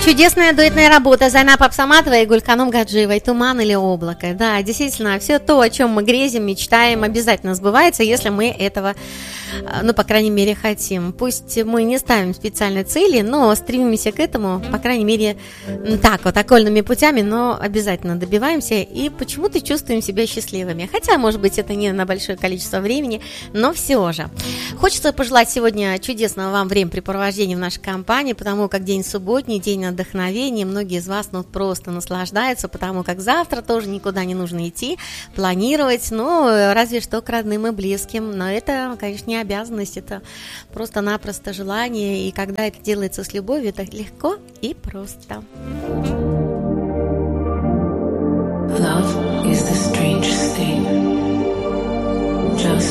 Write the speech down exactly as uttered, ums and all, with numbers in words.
Чудесная дуэтная работа Зайнаб Абсаматова и Гульканум Гаджиевой «Туман или облако». Да, действительно, все то, о чем мы грезим, мечтаем, обязательно сбывается, если мы этого, ну, по крайней мере, хотим. Пусть мы не ставим специальной цели, но стремимся к этому, по крайней мере, так вот, окольными путями, но обязательно добиваемся и почему-то чувствуем себя счастливыми. Хотя, может быть, это не на большое количество времени, но все же. Хочется пожелать сегодня чудесного вам времяпрепровождения в нашей компании, потому как день субботний, день вдохновения. Многие из вас ну, просто наслаждаются, потому как завтра тоже никуда не нужно идти, планировать, ну, разве что к родным и близким. Но это, конечно, не обязанность, это просто-напросто желание. И когда это делается с любовью, это легко и просто. Love is the strange thing. Just